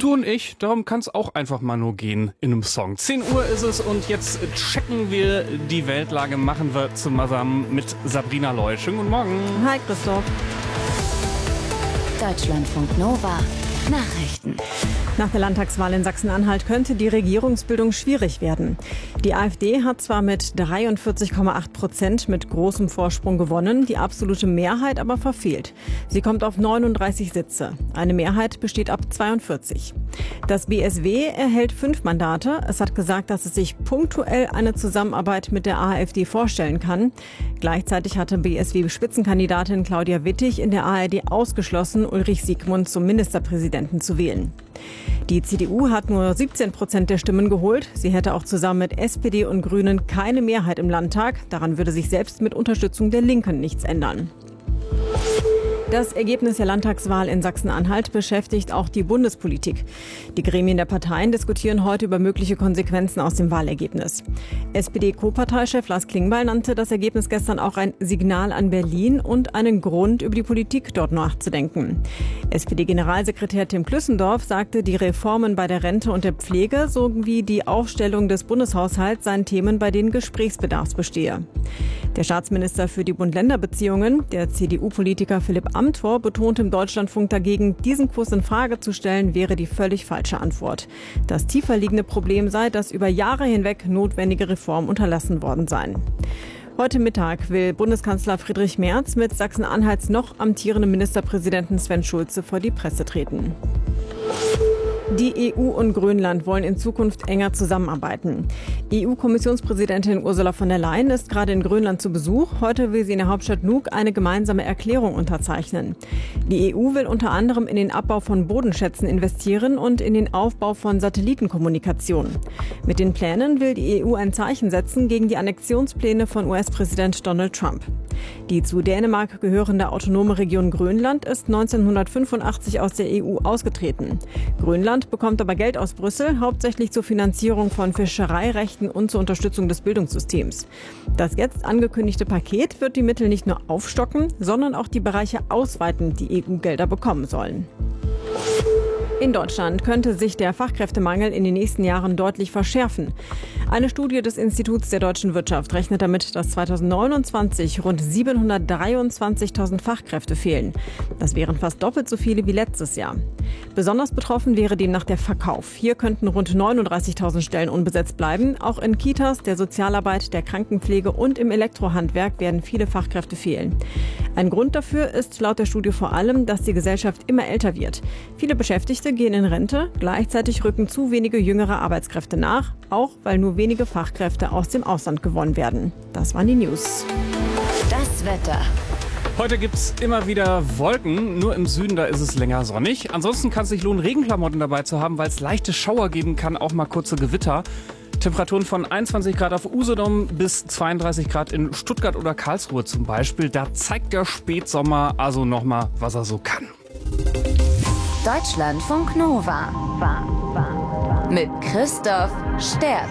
Du und ich, darum kann es auch einfach mal nur gehen in einem Song. 10 Uhr ist es und jetzt checken wir die Weltlage, machen wir zusammen mit Sabrina Loy. Schönen guten Morgen. Hi Christoph. Deutschlandfunk Nova. Nachrichten. Nach der Landtagswahl in Sachsen-Anhalt könnte die Regierungsbildung schwierig werden. Die AfD hat zwar mit 43,8% mit großem Vorsprung gewonnen, die absolute Mehrheit aber verfehlt. Sie kommt auf 39 Sitze. Eine Mehrheit besteht ab 42. Das BSW erhält 5 Mandate. Es hat gesagt, dass es sich punktuell eine Zusammenarbeit mit der AfD vorstellen kann. Gleichzeitig hatte BSW-Spitzenkandidatin Claudia Wittig in der ARD ausgeschlossen, Ulrich Siegmund zum Ministerpräsidenten zu wählen. Die CDU hat nur 17% der Stimmen geholt. Sie hätte auch zusammen mit SPD und Grünen keine Mehrheit im Landtag. Daran würde sich selbst mit Unterstützung der Linken nichts ändern. Das Ergebnis der Landtagswahl in Sachsen-Anhalt beschäftigt auch die Bundespolitik. Die Gremien der Parteien diskutieren heute über mögliche Konsequenzen aus dem Wahlergebnis. SPD-Co-Parteichef Lars Klingbeil nannte das Ergebnis gestern auch ein Signal an Berlin und einen Grund, über die Politik dort nachzudenken. SPD-Generalsekretär Tim Klüssendorf sagte, die Reformen bei der Rente und der Pflege sowie die Aufstellung des Bundeshaushalts seien Themen, bei denen Gesprächsbedarf bestehe. Der Staatsminister für die Bund-Länder-Beziehungen, der CDU-Politiker Philipp Amthor, betonte im Deutschlandfunk dagegen, diesen Kurs in Frage zu stellen, wäre die völlig falsche Antwort. Das tiefer liegende Problem sei, dass über Jahre hinweg notwendige Reformen unterlassen worden seien. Heute Mittag will Bundeskanzler Friedrich Merz mit Sachsen-Anhalts noch amtierendem Ministerpräsidenten Sven Schulze vor die Presse treten. Die EU und Grönland wollen in Zukunft enger zusammenarbeiten. EU-Kommissionspräsidentin Ursula von der Leyen ist gerade in Grönland zu Besuch. Heute will sie in der Hauptstadt Nuuk eine gemeinsame Erklärung unterzeichnen. Die EU will unter anderem in den Abbau von Bodenschätzen investieren und in den Aufbau von Satellitenkommunikation. Mit den Plänen will die EU ein Zeichen setzen gegen die Annexionspläne von US-Präsident Donald Trump. Die zu Dänemark gehörende autonome Region Grönland ist 1985 aus der EU ausgetreten. Grönland bekommt aber Geld aus Brüssel, hauptsächlich zur Finanzierung von Fischereirechten und zur Unterstützung des Bildungssystems. Das jetzt angekündigte Paket wird die Mittel nicht nur aufstocken, sondern auch die Bereiche ausweiten, die EU-Gelder bekommen sollen. In Deutschland könnte sich der Fachkräftemangel in den nächsten Jahren deutlich verschärfen. Eine Studie des Instituts der deutschen Wirtschaft rechnet damit, dass 2029 rund 723.000 Fachkräfte fehlen. Das wären fast doppelt so viele wie letztes Jahr. Besonders betroffen wäre demnach der Verkauf. Hier könnten rund 39.000 Stellen unbesetzt bleiben. Auch in Kitas, der Sozialarbeit, der Krankenpflege und im Elektrohandwerk werden viele Fachkräfte fehlen. Ein Grund dafür ist laut der Studie vor allem, dass die Gesellschaft immer älter wird. Viele Beschäftigte gehen in Rente, gleichzeitig rücken zu wenige jüngere Arbeitskräfte nach, auch weil nur wenige Fachkräfte aus dem Ausland gewonnen werden. Das waren die News. Das Wetter. Heute gibt's immer wieder Wolken, nur im Süden, da ist es länger sonnig. Ansonsten kann es sich lohnen, Regenklamotten dabei zu haben, weil es leichte Schauer geben kann, auch mal kurze Gewitter. Temperaturen von 21 Grad auf Usedom bis 32 Grad in Stuttgart oder Karlsruhe zum Beispiel. Da zeigt der Spätsommer also nochmal, was er so kann. Deutschlandfunk Nova. Mit Christoph Sterz.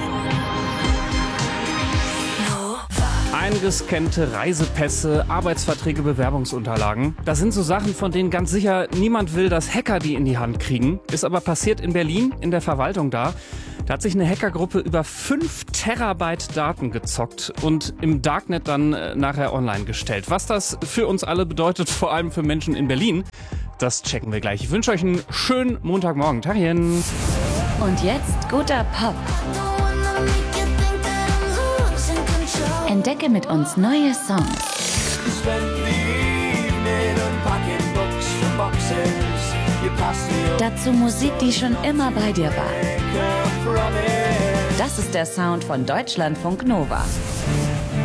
Eingescannte Reisepässe, Arbeitsverträge, Bewerbungsunterlagen. Das sind so Sachen, von denen ganz sicher niemand will, dass Hacker die in die Hand kriegen. Ist aber passiert in Berlin, in der Verwaltung da. Da hat sich eine Hackergruppe über 5 Terabyte Daten gezockt und im Darknet dann nachher online gestellt. Was das für uns alle bedeutet, vor allem für Menschen in Berlin, das checken wir gleich. Ich wünsche euch einen schönen Montagmorgen. Tachchen. Und jetzt guter Pop. Entdecke mit uns neue Songs. Dazu Musik, die schon immer bei dir war. Das ist der Sound von Deutschlandfunk Nova.